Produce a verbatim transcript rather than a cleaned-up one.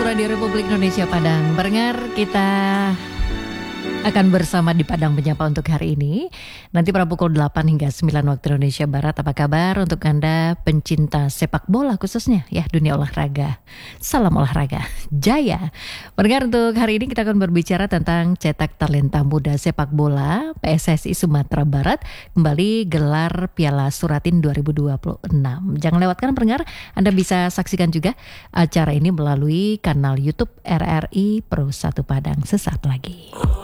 Radio Republik Indonesia Padang. Pendengar, kita akan bersama di Padang Menyapa untuk hari ini. Nanti pada pukul delapan hingga sembilan waktu Indonesia Barat. Apa kabar untuk Anda pencinta sepak bola khususnya ya, dunia olahraga. Salam olahraga jaya. Pendengar, untuk hari ini kita akan berbicara tentang cetak talenta muda sepak bola. P S S I Sumatera Barat kembali gelar Piala Suratin dua ribu dua puluh enam. Jangan lewatkan pendengar, Anda bisa saksikan juga acara ini melalui kanal YouTube R R I Pro satu Padang sesaat lagi.